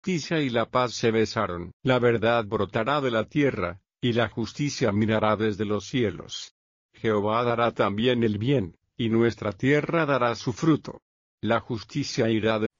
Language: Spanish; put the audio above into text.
justicia y la paz se besaron. La verdad brotará de la tierra, y la justicia mirará desde los cielos. Jehová dará también el bien, y nuestra tierra dará su fruto. La justicia irá